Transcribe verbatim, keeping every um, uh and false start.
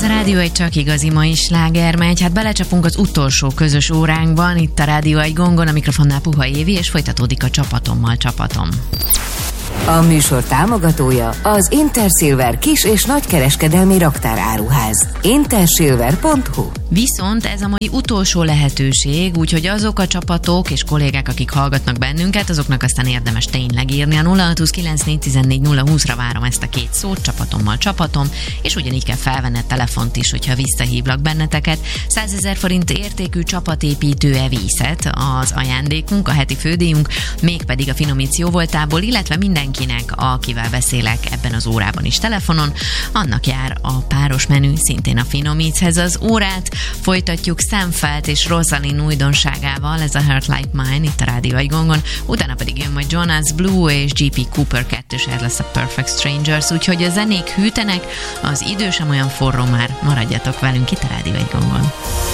a Rádió egy csak igazi mai sláger megy. Hát belecsapunk az utolsó közös óránkban, itt a Rádió egy gongon, a mikrofonnál Puha Évi, és folytatódik a Csapatommal csapatom. A műsor támogatója az Intersilver kis- és nagykereskedelmi raktáráruház. intersilver pont hu. Viszont ez a mai utolsó lehetőség, úgyhogy azok a csapatok és kollégák, akik hallgatnak bennünket, azoknak aztán érdemes tényleg írni. A nulla hat kilenc négy egy négy nulla húszra várom ezt a két szót, Csapatommal csapatom, és ugyanígy kell felvenni a telefont is, hogyha visszahívlak benneteket. százezer forint értékű csapatépítő evészet az ajándékunk, a heti fődíjunk, mégpedig a Finomíz jóvoltából, illetve mindenkinek, akivel beszélek ebben az órában is telefonon, annak jár a páros menü, szintén a Finomízhez. Az órát folytatjuk Sam Feldt és Rosalind újdonságával, ez a Heart Like Mine itt a Rádió egy gongon, utána pedig jön majd Jonas Blue és gé pé Cooper kettős, ez lesz a Perfect Strangers, úgyhogy a zenék hűtenek, az idő sem olyan forró már, maradjatok velünk itt a Rádió egy gongon.